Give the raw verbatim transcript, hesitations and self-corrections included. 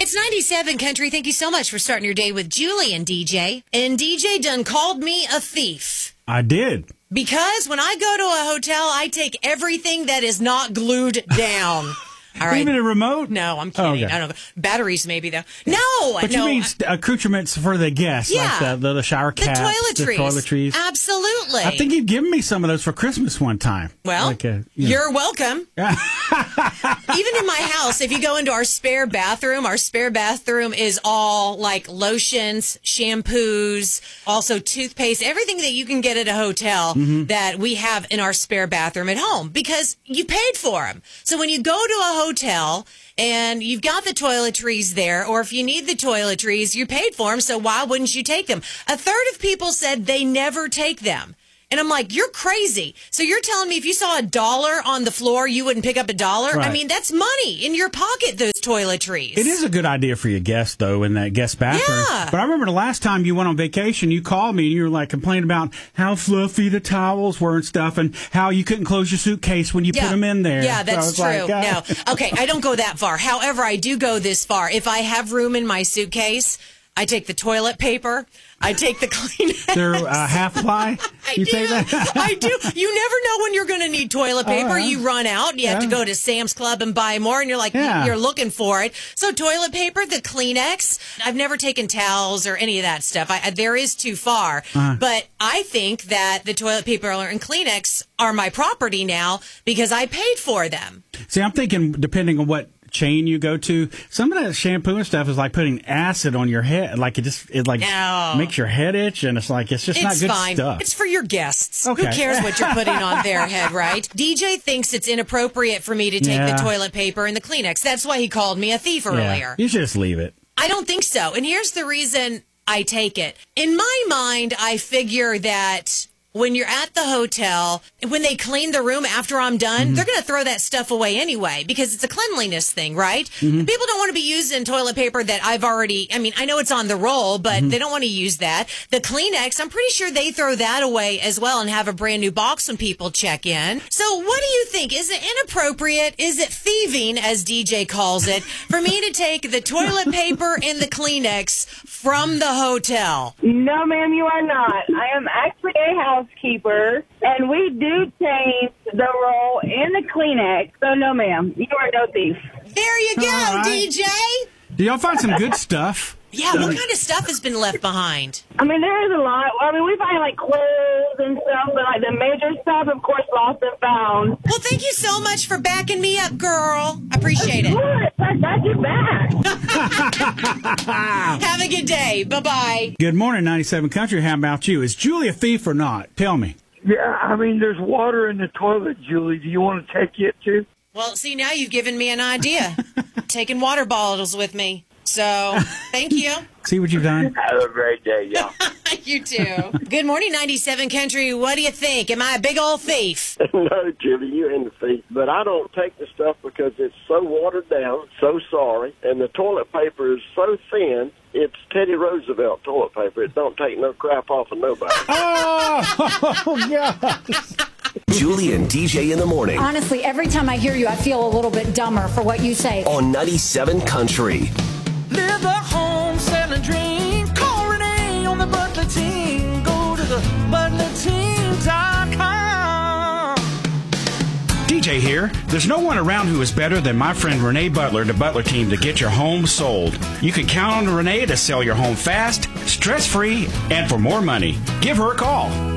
It's ninety-seven Country. Thank you so much for starting your day with Julie and D J. And D J done called me a thief. I did. Because when I go to a hotel, I take everything that is not glued down. All right. Even a remote? No, I'm kidding. Oh, okay. I don't know. Batteries, maybe, though. No. But no. you mean accoutrements for the guests, Yeah. like the, the shower caps, the toiletries. the toiletries. Absolutely. I think you've given me some of those for Christmas one time. Well, like a, you know. You're welcome. Even in my house, if you go into our spare bathroom, our spare bathroom is all like lotions, shampoos, also toothpaste, everything that you can get at a hotel Mm-hmm. that we have in our spare bathroom at home because you paid for them. So when you go to a hotel and you've got the toiletries there, or if you need the toiletries, you paid for them, so why wouldn't you take them? A third of people said they never take them. And I'm like, you're crazy. So you're telling me if you saw a dollar on the floor, you wouldn't pick up a dollar? Right. I mean, that's money in your pocket, those toiletries. It is a good idea for your guests, though, in that guest bathroom. Yeah. But I remember the last time you went on vacation, you called me and you were like complaining about how fluffy the towels were and stuff and how you couldn't close your suitcase when you Yeah. put them in there. Yeah, So I that's was true. like, uh, No. Okay, I don't go that far. However, I do go this far. If I have room in my suitcase, I take the toilet paper. I take the Kleenex. They're uh, half ply? I You do. take that? I do. You never know when you're going to need toilet paper. All right. You run out. You have to Yeah. go to Sam's Club and buy more, and you're like, Yeah. you're looking for it. So toilet paper, the Kleenex. I've never taken towels or any of that stuff. I, there is too far. Uh-huh. But I think that the toilet paper and Kleenex are my property now because I paid for them. See, I'm thinking, depending on what chain you go to, some of that shampoo and stuff is like putting acid on your head. Like it just, it like No. makes your head itch, and it's like, it's just It's not good fine. stuff. It's for your guests. Okay. Who cares what you're putting on their head, right? D J thinks it's inappropriate for me to take Yeah. the toilet paper and the Kleenex. That's why he called me a thief Yeah. earlier. You should just leave it. I don't think so. And here's the reason I take it. In my mind, I figure that when you're at the hotel, when they clean the room after I'm done, Mm-hmm. they're going to throw that stuff away anyway because it's a cleanliness thing, right? Mm-hmm. People don't want to be using toilet paper that I've already, I mean, I know it's on the roll, but Mm-hmm. they don't want to use that. The Kleenex, I'm pretty sure they throw that away as well and have a brand new box when people check in. So what do you think? Is it inappropriate? Is it thieving, as D J calls it, for me to take the toilet paper and the Kleenex from the hotel? No, ma'am, you are not. I am actually a housekeeper, and we do change the roll and the Kleenex. So, no, ma'am, you are no thief. There you go, All right. D J. Do y'all find some good stuff? Yeah, what kind of stuff has been left behind? I mean, there is a lot. I mean, we find, like, clothes and stuff, but, like, the major stuff, of course, lost and found. Well, thank you so much for backing me up, girl. I appreciate it. Good. I got your back. Have a good day. Bye-bye. Good morning, ninety-seven Country. How about you? Is Julie a thief or not? Tell me. Yeah, I mean, there's water in the toilet, Julie. Do you want to take it too? Well, see, now you've given me an idea. Taking water bottles with me. So, thank you. See what you've done? Have a great day, y'all. You too. Good morning, ninety-seven Country. What do you think? Am I a big old thief? No, Julie, you ain't the thief. But I don't take the stuff because it's so watered down, so sorry, and the toilet paper is so thin, it's Teddy Roosevelt toilet paper. It don't take no crap off of nobody. Oh, God. Julie and D J in the morning Honestly, every time I hear you, I feel a little bit dumber for what you say. on ninety-seven Country. Live the home selling dream. Call Renee on the Butler team. Go to the butler team dot com. D J here. There's no one around who is better than my friend Renee Butler, the Butler team, to get your home sold. You can count on Renee to sell your home fast, stress-free, and for more money. Give her a call.